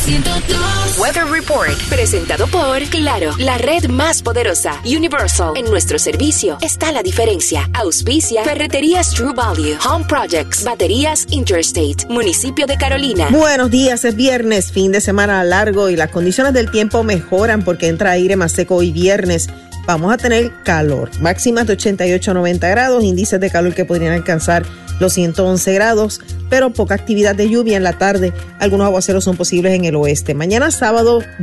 Weather Report, presentado por Claro, la red más poderosa. Universal, en nuestro servicio está la diferencia. Auspicia Ferreterías True Value, Home Projects, Baterías Interstate, Municipio de Carolina. Buenos días, es viernes, fin de semana largo y las condiciones del tiempo mejoran porque entra aire más seco hoy viernes. Vamos a tener calor, máximas de 88 a 90 grados, índices de calor que podrían alcanzar los 111 grados, pero poca actividad de lluvia en la tarde. Algunos aguaceros son posibles en el oeste. Mañana sábado